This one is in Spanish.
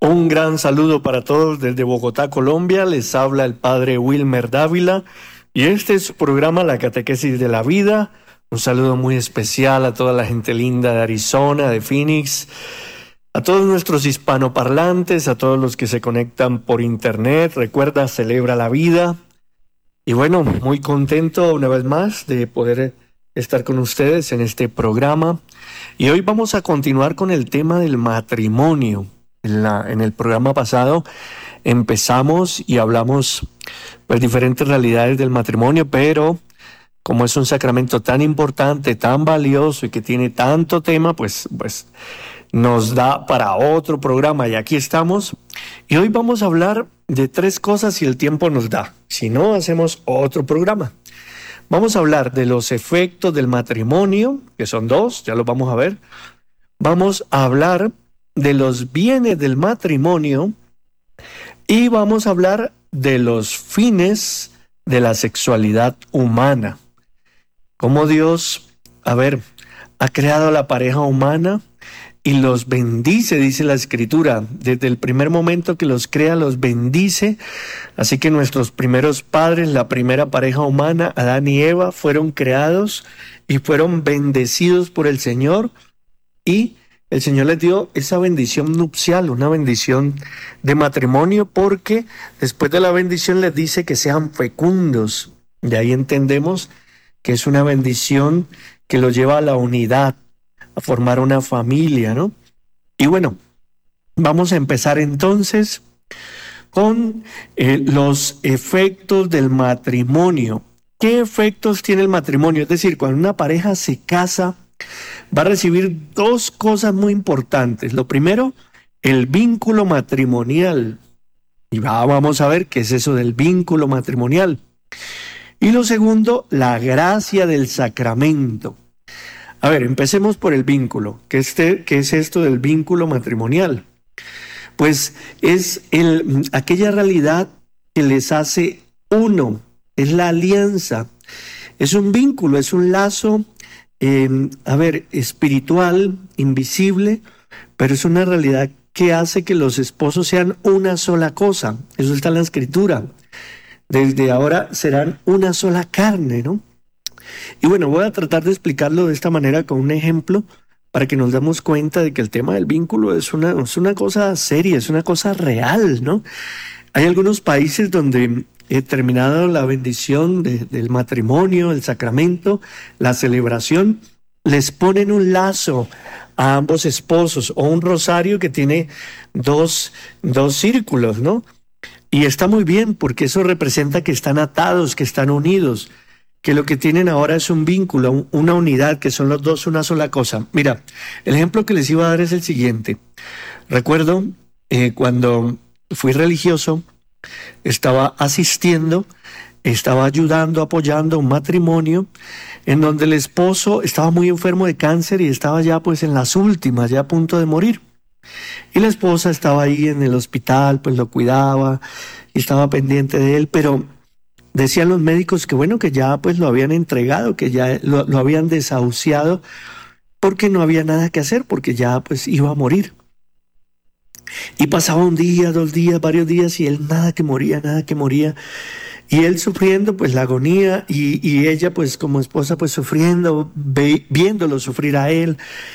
Un gran saludo para todos desde Bogotá, Colombia. Les habla el padre Wilmer Dávila y este es su programa La Catequesis de la Vida. Un saludo muy especial a toda la gente linda de Arizona, de Phoenix, a todos nuestros hispanoparlantes, a todos los que se conectan por internet. Recuerda, celebra la vida. Y bueno, muy contento una vez más de poder estar con ustedes en este programa. Y hoy vamos a continuar con el tema del matrimonio. En el programa pasado empezamos y hablamos pues diferentes realidades del matrimonio, pero como es un sacramento tan importante, tan valioso y que tiene tanto tema, pues nos da para otro programa y aquí estamos. Y hoy vamos a hablar de 3 cosas si el tiempo nos da. Si no, hacemos otro programa. Vamos a hablar de los efectos del matrimonio, que son 2, ya los vamos a ver. Vamos a hablar de los bienes del matrimonio y vamos a hablar de los fines de la sexualidad humana. Cómo Dios, ha creado a la pareja humana y los bendice, dice la Escritura. Desde el primer momento que los crea, los bendice. Así que nuestros primeros padres, la primera pareja humana, Adán y Eva, fueron creados y fueron bendecidos por el Señor, y el Señor les dio esa bendición nupcial, una bendición de matrimonio, porque después de la bendición les dice que sean fecundos. De ahí entendemos que es una bendición que los lleva a la unidad, a formar una familia, ¿no? Y bueno, vamos a empezar entonces con los efectos del matrimonio. ¿Qué efectos tiene el matrimonio? Es decir, cuando una pareja se casa, va a recibir 2 cosas muy importantes. Lo primero, el vínculo matrimonial. Y vamos a ver qué es eso del vínculo matrimonial. Y lo segundo, la gracia del sacramento. Empecemos por el vínculo. ¿Qué es esto del vínculo matrimonial? Pues es aquella realidad que les hace uno, es la alianza. Es un vínculo, es un lazo espiritual, invisible, pero es una realidad que hace que los esposos sean una sola cosa. Eso está en la Escritura. Desde ahora serán una sola carne, ¿no? Y bueno, voy a tratar de explicarlo de esta manera con un ejemplo para que nos demos cuenta de que el tema del vínculo es una cosa seria, es una cosa real, ¿no? Hay algunos países donde terminado la bendición del matrimonio, el sacramento, la celebración, les ponen un lazo a ambos esposos o un rosario que tiene dos círculos, ¿no? Y está muy bien porque eso representa que están atados, que están unidos, que lo que tienen ahora es un vínculo, una unidad, que son los dos una sola cosa. Mira, el ejemplo que les iba a dar es el siguiente. Recuerdo cuando fui religioso, estaba asistiendo, estaba ayudando, apoyando un matrimonio en donde el esposo estaba muy enfermo de cáncer y estaba ya pues en las últimas, ya a punto de morir. Y la esposa estaba ahí en el hospital, pues lo cuidaba y estaba pendiente de él, pero decían los médicos que bueno, que ya pues lo habían entregado, que ya lo habían desahuciado porque no había nada que hacer, porque ya pues iba a morir. Y pasaba un día, 2 días, varios días y él nada que moría. Y él sufriendo pues la agonía y ella pues como esposa pues sufriendo, viéndolo sufrir a él.